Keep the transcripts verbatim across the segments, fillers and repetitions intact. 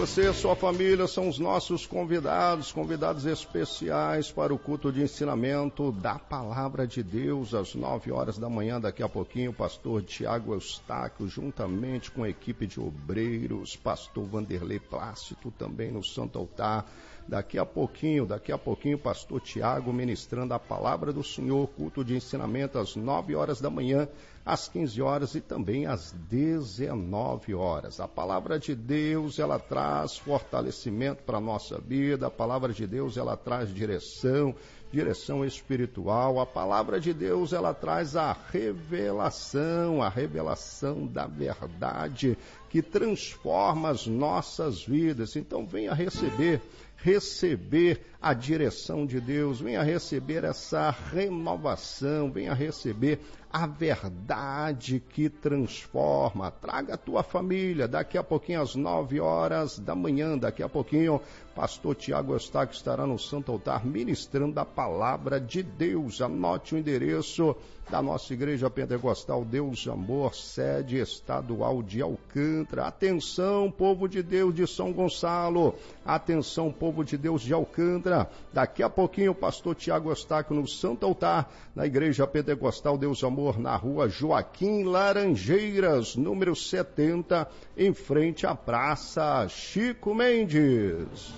Você, sua família, são os nossos convidados, convidados especiais para o culto de ensinamento da Palavra de Deus, às nove horas da manhã. Daqui a pouquinho, o pastor Tiago Eustáquio, juntamente com a equipe de obreiros, pastor Vanderlei Plácido, também no Santo Altar. Daqui a pouquinho, daqui a pouquinho, o pastor Tiago ministrando a Palavra do Senhor, culto de ensinamento às nove horas da manhã, às quinze horas e também às dezenove horas. A Palavra de Deus, ela traz fortalecimento para a nossa vida, a Palavra de Deus, ela traz direção, direção espiritual. A Palavra de Deus, ela traz a revelação, a revelação da verdade que transforma as nossas vidas. Então venha receber, receber a direção de Deus, venha receber essa renovação, venha receber a verdade que transforma. Traga a tua família, daqui a pouquinho às nove horas da manhã, daqui a pouquinho, pastor Tiago Eustáquio estará no Santo Altar ministrando a Palavra de Deus. Anote o endereço da nossa Igreja Pentecostal Deus de Amor, sede estadual de Alcântara. Atenção, povo de Deus de São Gonçalo, atenção, povo de Deus de Alcântara, daqui a pouquinho o pastor Tiago Eustáquio no Santo Altar, na Igreja Pentecostal Deus de Amor, na rua Joaquim Laranjeiras, número setenta, em frente à Praça Chico Mendes.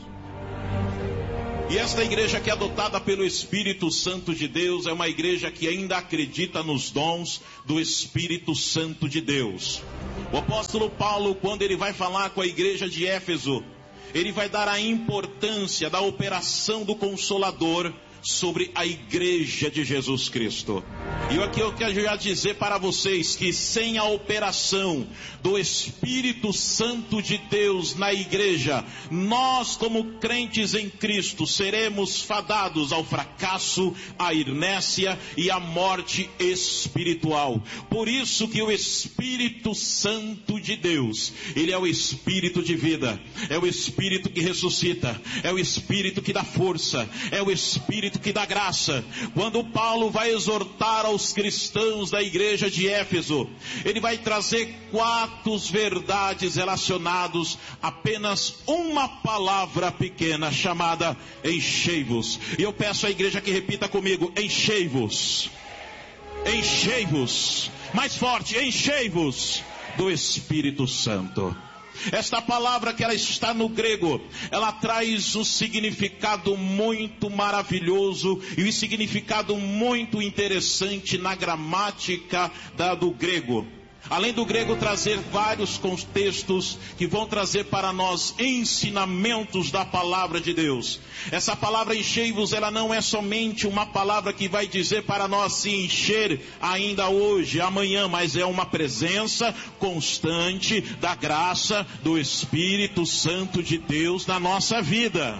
E esta igreja que é adotada pelo Espírito Santo de Deus é uma igreja que ainda acredita nos dons do Espírito Santo de Deus. O apóstolo Paulo, quando ele vai falar com a igreja de Éfeso, ele vai dar a importância da operação do Consolador sobre a igreja de Jesus Cristo. E aqui eu quero já dizer para vocês que sem a operação do Espírito Santo de Deus na igreja, nós como crentes em Cristo seremos fadados ao fracasso, à inércia e à morte espiritual. Por isso que o Espírito Santo de Deus, ele é o Espírito de vida, é o Espírito que ressuscita, é o Espírito que dá força, é o Espírito que dá graça. Quando Paulo vai exortar aos cristãos da igreja de Éfeso, ele vai trazer quatro verdades relacionadas a apenas uma palavra pequena chamada enchei-vos. E eu peço à igreja que repita comigo: enchei-vos, enchei-vos, mais forte, enchei-vos do Espírito Santo. Esta palavra, que ela está no grego, ela traz um significado muito maravilhoso e um significado muito interessante na gramática da, do grego. Além do grego trazer vários contextos que vão trazer para nós ensinamentos da palavra de Deus. Essa palavra enchei-vos, ela não é somente uma palavra que vai dizer para nós se encher ainda hoje, amanhã, mas é uma presença constante da graça do Espírito Santo de Deus na nossa vida.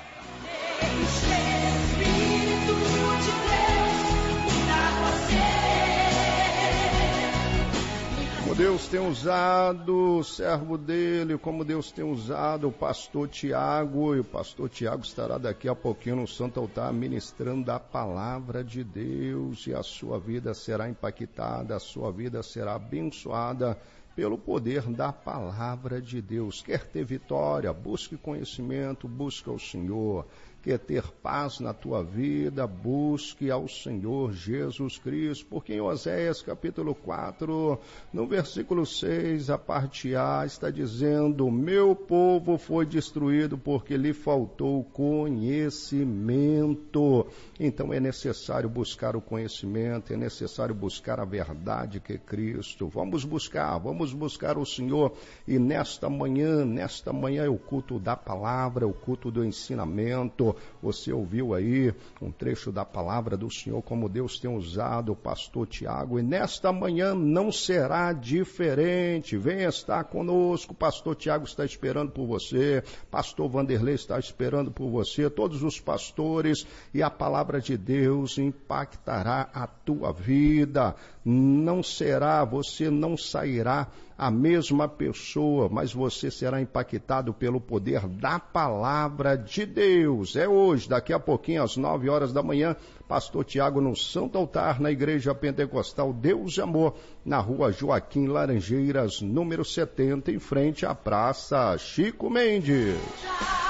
Deus tem usado o servo dele, como Deus tem usado o pastor Tiago, e o pastor Tiago estará daqui a pouquinho no Santo Altar ministrando a palavra de Deus, e a sua vida será impactada, a sua vida será abençoada pelo poder da palavra de Deus. Quer ter vitória? Busque conhecimento, busque ao Senhor. Quer ter paz na tua vida? Busque ao Senhor Jesus Cristo, porque em Oséias capítulo quatro, no versículo seis, a parte A, está dizendo: meu povo foi destruído porque lhe faltou conhecimento. Então é necessário buscar o conhecimento, é necessário buscar a verdade que é Cristo. Vamos buscar, vamos buscar o Senhor, e nesta manhã, nesta manhã é o culto da palavra, é o culto do ensinamento. Você ouviu aí um trecho da palavra do Senhor, como Deus tem usado o pastor Tiago, e nesta manhã não será diferente. Venha estar conosco, o pastor Tiago está esperando por você, pastor Vanderlei está esperando por você, todos os pastores, e a palavra de Deus impactará a tua vida. Não será, você não sairá a mesma pessoa, mas você será impactado pelo poder da palavra de Deus. É hoje, daqui a pouquinho, às nove horas da manhã, Pastor Tiago no Santo Altar, na Igreja Pentecostal Deus e Amor, na rua Joaquim Laranjeiras, número setenta, em frente à Praça Chico Mendes.